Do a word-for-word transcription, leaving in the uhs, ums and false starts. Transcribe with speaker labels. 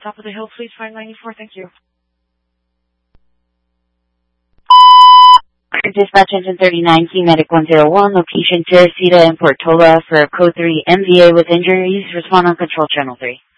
Speaker 1: Top of the Hill, please, five ninety-four. Thank you.
Speaker 2: Dispatch engine thirty-nine, C Medic one oh one, location Teresita and Portola for code three M V A with injuries. Respond on control channel three.